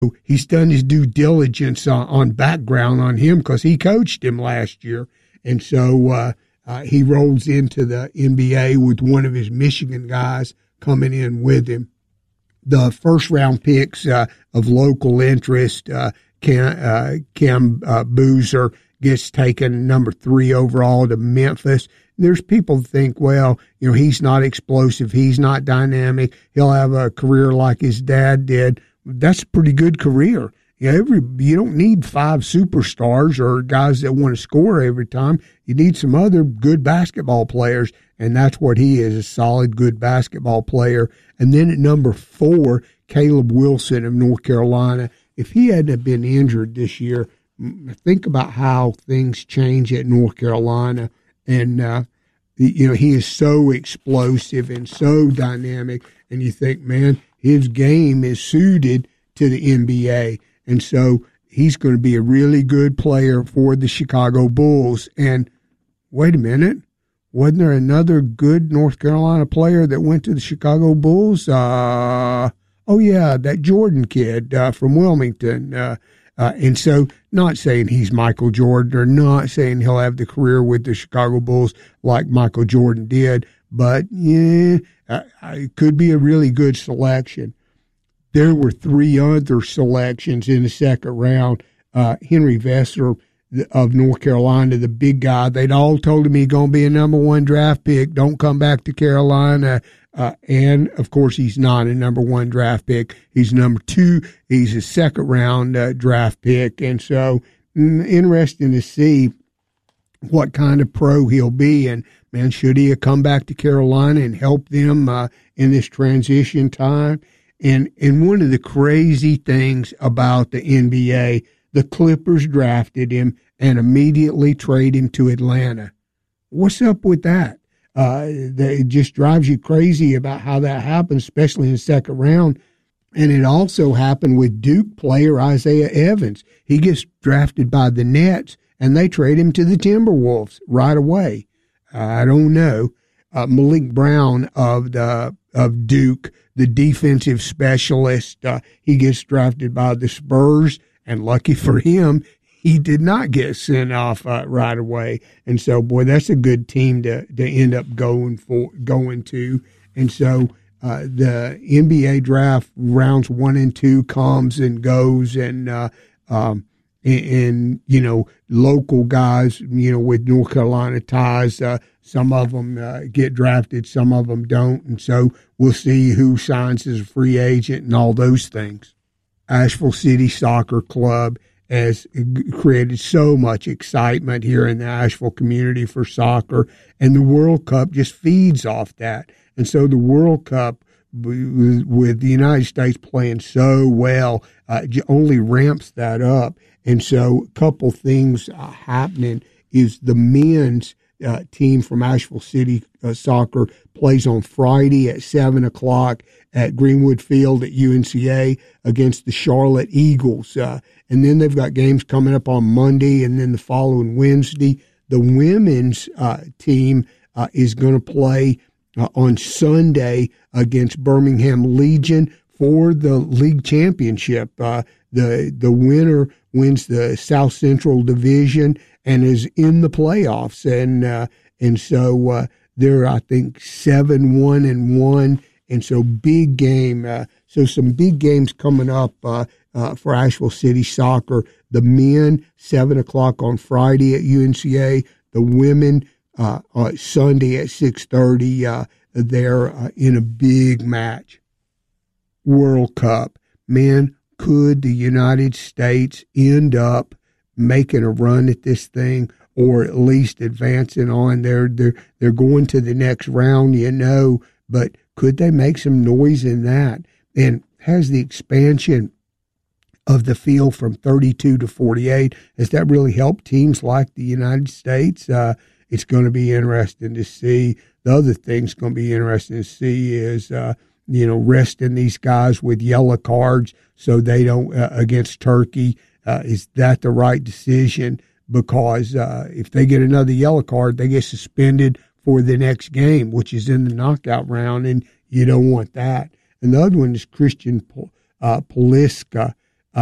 He's done his due diligence on background on him because he coached him last year. And so he rolls into the NBA with one of his Michigan guys coming in with him. The first-round picks of local interest, Cam Boozer gets taken number 3 overall to Memphis. There's people who think, well, he's not explosive, he's not dynamic, he'll have a career like his dad did. That's a pretty good career. You don't need 5 superstars or guys that want to score every time. You need some other good basketball players, and that's what he is, a solid, good basketball player. And then at number 4, Caleb Wilson of North Carolina. If he hadn't been injured this year, think about how things change at North Carolina. And, he is so explosive and so dynamic, and you think, man, his game is suited to the NBA. And so he's going to be a really good player for the Chicago Bulls. And wait a minute, wasn't there another good North Carolina player that went to the Chicago Bulls? Oh, yeah, that Jordan kid from Wilmington. And so not saying he's Michael Jordan or not saying he'll have the career with the Chicago Bulls like Michael Jordan did, but, it could be a really good selection. There were 3 other selections in the second round. Henry Vesser of North Carolina, the big guy, they'd all told him he's going to be a number 1 draft pick. Don't come back to Carolina. And, of course, he's not a number 1 draft pick. He's number 2. He's a second-round draft pick. And so interesting to see what kind of pro he'll be. And, man, should he have come back to Carolina and help them in this transition time? And one of the crazy things about the NBA, the Clippers drafted him and immediately traded him to Atlanta. What's up with that? It just drives you crazy about how that happened, especially in the second round. And it also happened with Duke player Isaiah Evans. He gets drafted by the Nets, and they trade him to the Timberwolves right away. I don't know. Malik Brown of Duke, the defensive specialist, he gets drafted by the Spurs, and lucky for him, he did not get sent off right away. And so, boy, that's a good team to end up going to. And so the NBA draft rounds 1 and 2 comes and goes, and local guys, with North Carolina ties, some of them get drafted, some of them don't. And so we'll see who signs as a free agent and all those things. Asheville City Soccer Club has created so much excitement here in the Asheville community for soccer, and the World Cup just feeds off that. And so the World Cup, with the United States playing so well, only ramps that up. And so a couple things happening is the men's team from Asheville City Soccer plays on Friday at 7 o'clock at Greenwood Field at UNCA against the Charlotte Eagles. And then they've got games coming up on Monday and then the following Wednesday. The women's team is going to play on Sunday against Birmingham Legion for the league championship. The winner wins the South Central Division and is in the playoffs. And so they're, I think, 7-1-1. And so big game. So some big games coming up for Asheville City Soccer. The men, 7 o'clock on Friday at UNCA. The women, Sunday at 6:30. They're in a big match. World Cup. Man, could the United States end up making a run at this thing, or at least advancing on? They're going to the next round, but could they make some noise in that? And has the expansion of the field from 32 to 48, has that really helped teams like the United States? It's going to be interesting to see. The other thing's going to be interesting to see is, resting these guys with yellow cards so they don't, against Turkey. Is that the right decision? Because if they get another yellow card, they get suspended for the next game, which is in the knockout round, and you don't want that. And the other one is Christian Poliska